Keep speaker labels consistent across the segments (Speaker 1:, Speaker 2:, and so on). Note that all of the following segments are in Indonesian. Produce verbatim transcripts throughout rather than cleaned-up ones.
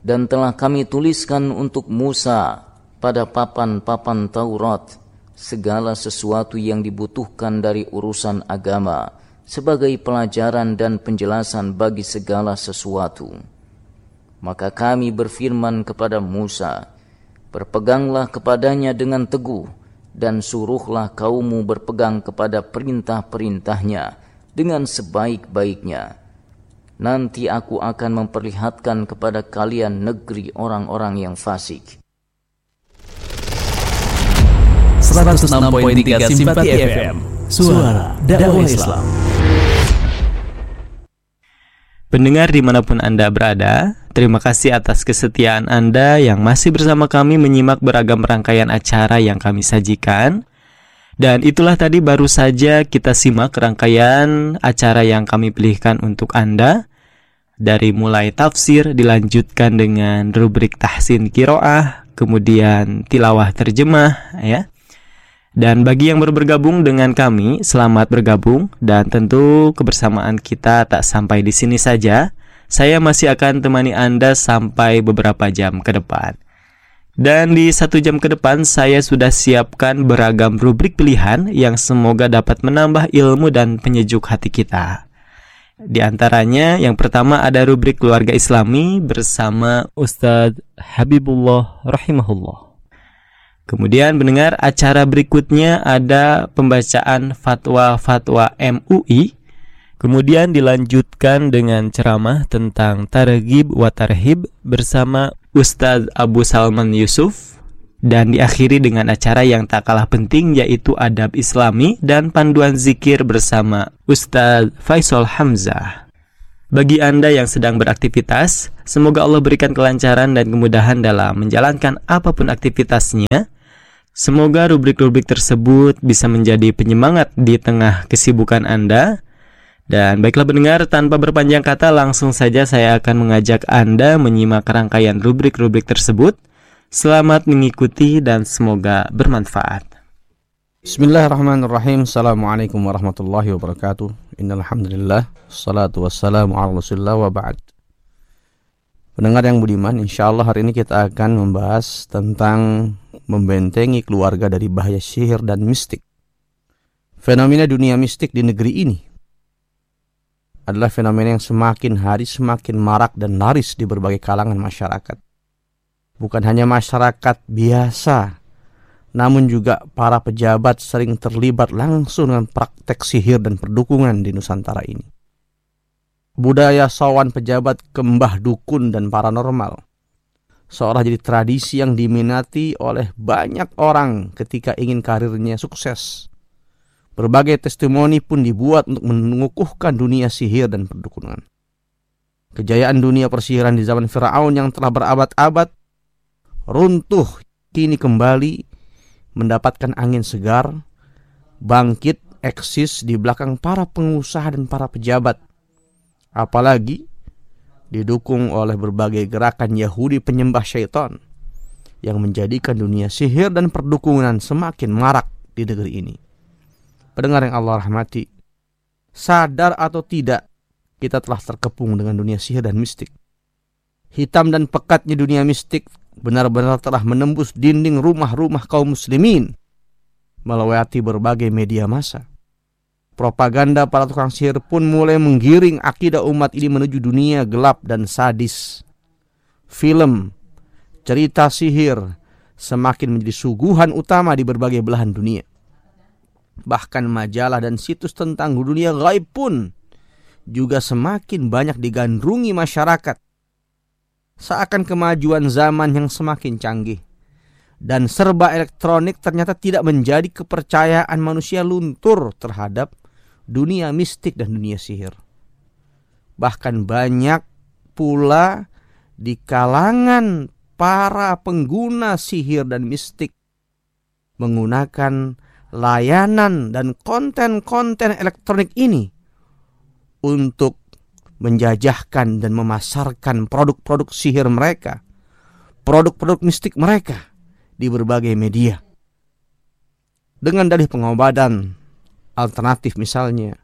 Speaker 1: Dan telah kami tuliskan untuk Musa pada papan-papan Taurat segala sesuatu yang dibutuhkan dari urusan agama sebagai pelajaran dan penjelasan bagi segala sesuatu. Maka kami berfirman kepada Musa, berpeganglah kepadanya dengan teguh dan suruhlah kaummu berpegang kepada perintah-perintahnya dengan sebaik-baiknya. Nanti aku akan memperlihatkan kepada kalian negeri orang-orang yang fasik.
Speaker 2: seratus enam koma tiga Simpati F M, suara dakwah Islam.
Speaker 3: Pendengar dimanapun Anda berada, terima kasih atas kesetiaan Anda yang masih bersama kami menyimak beragam rangkaian acara yang kami sajikan. Dan itulah tadi baru saja kita simak rangkaian acara yang kami pilihkan untuk Anda. Dari mulai tafsir dilanjutkan dengan rubrik tahsin qiraah, kemudian tilawah terjemah, ya. Dan bagi yang baru bergabung dengan kami, selamat bergabung, dan tentu kebersamaan kita tak sampai di sini saja. Saya masih akan temani Anda sampai beberapa jam ke depan. Dan di satu jam ke depan saya sudah siapkan beragam rubrik pilihan yang semoga dapat menambah ilmu dan penyejuk hati kita. Di antaranya yang pertama ada rubrik Keluarga Islami bersama Ustadz Habibullah rahimahullah. Kemudian mendengar acara berikutnya ada pembacaan fatwa-fatwa M U I. Kemudian dilanjutkan dengan ceramah tentang targhib wa tarhib bersama Ustadz Abu Salman Yusuf. Dan diakhiri dengan acara yang tak kalah penting yaitu adab Islami dan panduan zikir bersama Ustadz Faisal Hamzah. Bagi Anda yang sedang beraktivitas, semoga Allah berikan kelancaran dan kemudahan dalam menjalankan apapun aktivitasnya. Semoga rubrik-rubrik tersebut bisa menjadi penyemangat di tengah kesibukan Anda. Dan baiklah pendengar, tanpa berpanjang kata langsung saja saya akan mengajak Anda menyimak rangkaian rubrik-rubrik tersebut. Selamat mengikuti dan semoga bermanfaat.
Speaker 4: Bismillahirrahmanirrahim. Assalamualaikum warahmatullahi wabarakatuh. Innal hamdalillah, salatu wassalamu ala Rasulillah wa ba'd. Pendengar yang budiman, insyaallah hari ini kita akan membahas tentang membentengi keluarga dari bahaya sihir dan mistik. Fenomena dunia mistik di negeri ini adalah fenomena yang semakin hari semakin marak dan laris di berbagai kalangan masyarakat. Bukan hanya masyarakat biasa, namun juga para pejabat sering terlibat langsung dengan praktek sihir dan perdukunan di Nusantara ini. Budaya sawan pejabat ke mbah dukun dan paranormal seolah jadi tradisi yang diminati oleh banyak orang ketika ingin karirnya sukses. Berbagai testimoni pun dibuat untuk mengukuhkan dunia sihir dan perdukunan. Kejayaan dunia persihiran di zaman Firaun yang telah berabad-abad runtuh kini kembali mendapatkan angin segar, bangkit, eksis di belakang para pengusaha dan para pejabat. Apalagi didukung oleh berbagai gerakan Yahudi penyembah syaitan yang menjadikan dunia sihir dan perdukunan semakin marak di negeri ini. Pendengar yang Allah rahmati, sadar atau tidak, kita telah terkepung dengan dunia sihir dan mistik. Hitam dan pekatnya dunia mistik benar-benar telah menembus dinding rumah-rumah kaum muslimin, melewati berbagai media massa. Propaganda para tukang sihir pun mulai menggiring akidah umat ini menuju dunia gelap dan sadis. Film, cerita sihir semakin menjadi suguhan utama di berbagai belahan dunia. Bahkan majalah dan situs tentang dunia gaib pun juga semakin banyak digandrungi masyarakat. Seakan kemajuan zaman yang semakin canggih dan serba elektronik ternyata tidak menjadi kepercayaan manusia luntur terhadap dunia mistik dan dunia sihir. Bahkan banyak pula di kalangan para pengguna sihir dan mistik menggunakan layanan dan konten-konten elektronik ini untuk menjajahkan dan memasarkan produk-produk sihir mereka, produk-produk mistik mereka di berbagai media. Dengan dalih pengobatan alternatif misalnya,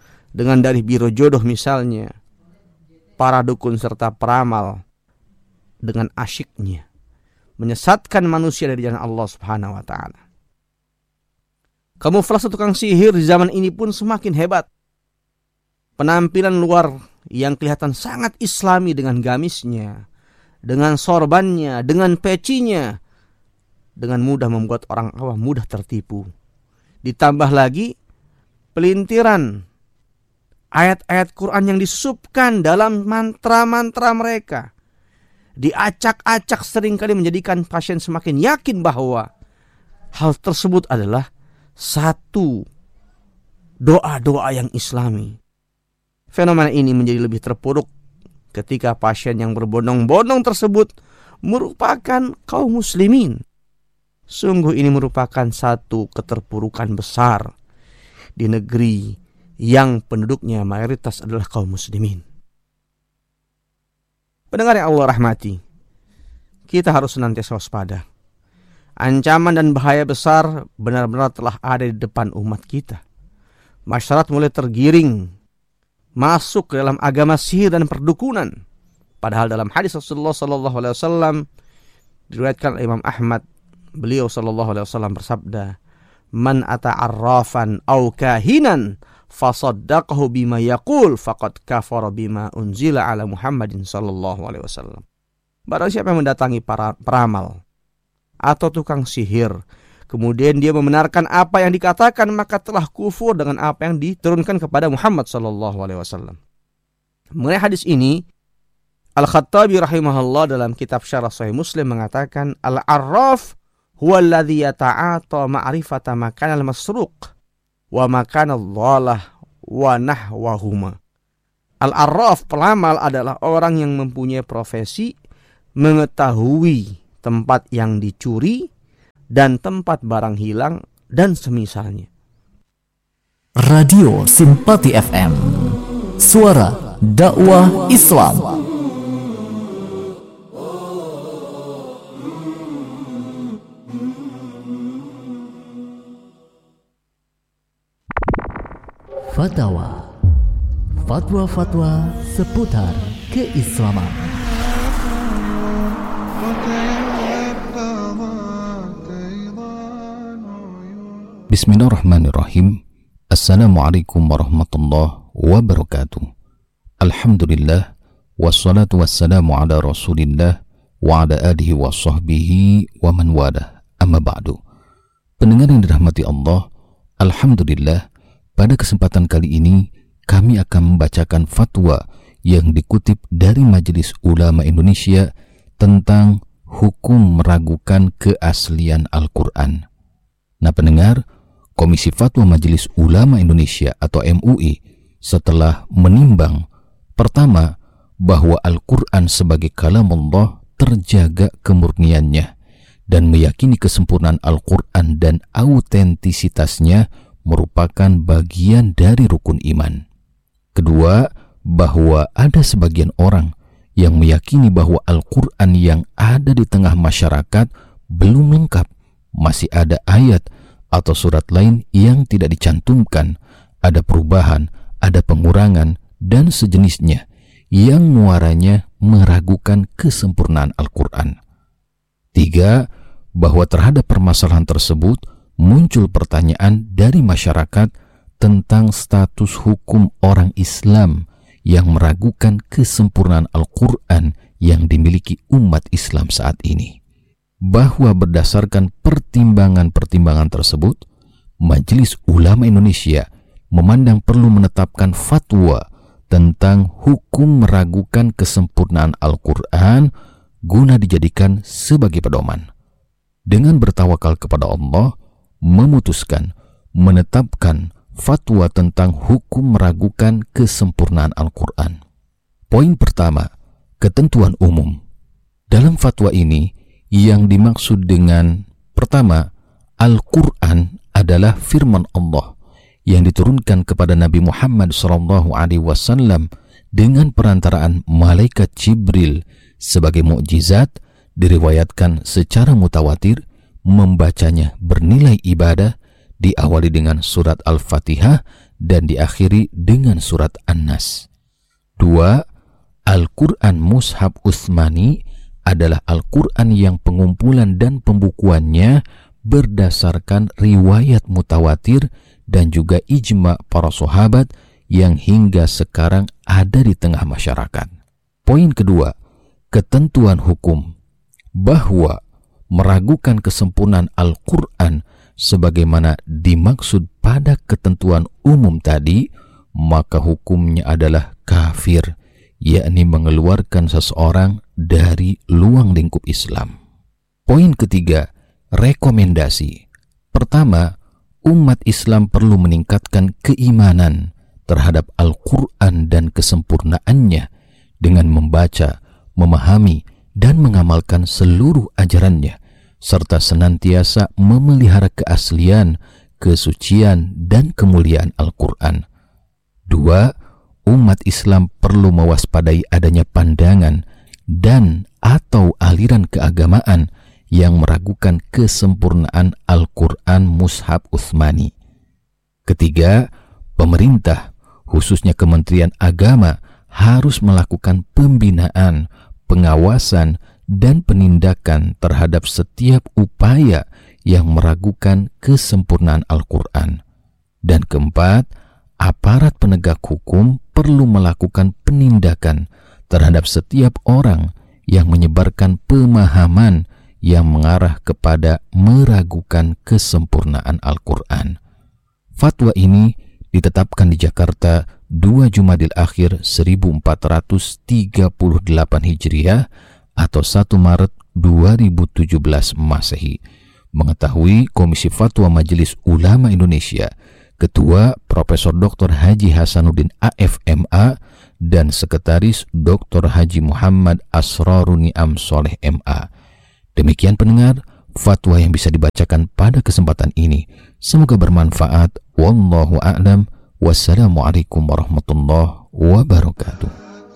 Speaker 4: dengan dalih biro jodoh misalnya, para dukun serta peramal dengan asyiknya, menyesatkan manusia dari jalan Allah Subhanahu wa taala. Kamuflase tukang sihir di zaman ini pun semakin hebat. Penampilan luar yang kelihatan sangat islami dengan gamisnya, dengan sorbannya, dengan pecinya, dengan mudah membuat orang awam mudah tertipu. Ditambah lagi pelintiran ayat-ayat Quran yang disusupkan dalam mantra-mantra mereka. Diacak-acak seringkali menjadikan pasien semakin yakin bahwa hal tersebut adalah satu doa-doa yang islami. Fenomena ini menjadi lebih terpuruk ketika pasien yang berbondong-bondong tersebut merupakan kaum muslimin. Sungguh ini merupakan satu keterpurukan besar di negeri yang penduduknya mayoritas adalah kaum muslimin. Pendengar yang Allah rahmati, kita harus senantiasa waspada. Ancaman dan bahaya besar benar-benar telah ada di depan umat kita. Masyarakat mulai tergiring masuk ke dalam agama sihir dan perdukunan. Padahal dalam hadis Rasulullah sallallahu alaihi wasallam diriwayatkan oleh Imam Ahmad, beliau sallallahu alaihi wasallam bersabda, "Man ata'arrafan aw kahinan fasaddaqahu bima yaqul faqad kafara bima unzila ala Muhammadin sallallahu alaihi wasallam." Barang siapa yang mendatangi para peramal atau tukang sihir, kemudian dia membenarkan apa yang dikatakan, maka telah kufur dengan apa yang diturunkan kepada Muhammad sallallahu alaihi wasallam. Mengenai hadis ini, Al-Khattabi rahimahullah dalam kitab Syarah Sahih Muslim mengatakan, Al-Arraf huwa alladhi yata'ata ma'rifata makan al-masruq wa makan al-dhalah wa nahwahuma. Al-Arraf, peramal, adalah orang yang mempunyai profesi mengetahui tempat yang dicuri dan tempat barang hilang dan semisalnya.
Speaker 2: Radio Simpati F M, suara dakwah Islam. Fatwa, fatwa-fatwa seputar keislaman.
Speaker 5: Bismillahirrahmanirrahim. Assalamualaikum warahmatullahi wabarakatuh. Alhamdulillah, wassalatu wassalamu ala rasulillah wa ala alihi wa sahbihi wa man walah. Amma ba'du. Pendengar yang dirahmati Allah, Alhamdulillah, pada kesempatan kali ini kami akan membacakan fatwa yang dikutip dari Majelis Ulama Indonesia tentang hukum meragukan keaslian Al-Quran. Nah pendengar, Komisi Fatwa Majelis Ulama Indonesia atau M U I setelah menimbang, pertama, bahwa Al-Quran sebagai kalam Allah terjaga kemurniannya dan meyakini kesempurnaan Al-Quran dan autentisitasnya merupakan bagian dari rukun iman. Kedua, bahwa ada sebagian orang yang meyakini bahwa Al-Quran yang ada di tengah masyarakat belum lengkap, masih ada ayat atau surat lain yang tidak dicantumkan, ada perubahan, ada pengurangan, dan sejenisnya yang muaranya meragukan kesempurnaan Al-Quran. Tiga, bahwa terhadap permasalahan tersebut muncul pertanyaan dari masyarakat tentang status hukum orang Islam yang meragukan kesempurnaan Al-Quran yang dimiliki umat Islam saat ini. Bahwa berdasarkan pertimbangan-pertimbangan tersebut, Majelis Ulama Indonesia memandang perlu menetapkan fatwa tentang hukum meragukan kesempurnaan Al-Quran guna dijadikan sebagai pedoman. Dengan bertawakal kepada Allah, memutuskan menetapkan fatwa tentang hukum meragukan kesempurnaan Al-Quran. Poin pertama, ketentuan umum. Dalam fatwa ini, yang dimaksud dengan pertama, Al-Quran adalah firman Allah yang diturunkan kepada Nabi Muhammad shallallahu alaihi wasallam dengan perantaraan malaikat Jibril sebagai mukjizat, diriwayatkan secara mutawatir, membacanya bernilai ibadah, diawali dengan surat Al-Fatihah dan diakhiri dengan surat An-Nas. Dua, Al-Quran Mushaf Utsmani adalah Al-Quran yang pengumpulan dan pembukuannya berdasarkan riwayat mutawatir dan juga ijma para sahabat yang hingga sekarang ada di tengah masyarakat. Poin kedua, ketentuan hukum, bahwa meragukan kesempurnaan Al-Quran sebagaimana dimaksud pada ketentuan umum tadi, maka hukumnya adalah kafir, yakni mengeluarkan seseorang dari luang lingkup Islam. Poin ketiga, rekomendasi. Pertama, umat Islam perlu meningkatkan keimanan terhadap Al-Quran dan kesempurnaannya dengan membaca, memahami, dan mengamalkan seluruh ajarannya, serta senantiasa memelihara keaslian, kesucian, dan kemuliaan Al-Quran. Dua, umat Islam perlu mewaspadai adanya pandangan dan atau aliran keagamaan yang meragukan kesempurnaan Al-Quran Mushaf Utsmani. Ketiga, pemerintah, khususnya Kementerian Agama, harus melakukan pembinaan, pengawasan, dan penindakan terhadap setiap upaya yang meragukan kesempurnaan Al-Quran. Dan keempat, aparat penegak hukum perlu melakukan penindakan terhadap setiap orang yang menyebarkan pemahaman yang mengarah kepada meragukan kesempurnaan Al-Quran. Fatwa ini ditetapkan di Jakarta dua Jumadil Akhir seribu empat ratus tiga puluh delapan Hijriah atau satu Maret dua ribu tujuh belas Masehi. Mengetahui Komisi Fatwa Majelis Ulama Indonesia, Ketua Profesor Doktor Haji Hasanuddin A F M A dan Sekretaris Doktor Haji Muhammad Asraruni Am Soleh M A. Demikian pendengar, fatwa yang bisa dibacakan pada kesempatan ini. Semoga bermanfaat. Wallahu a'lam. Wassalamualaikum warahmatullahi wabarakatuh.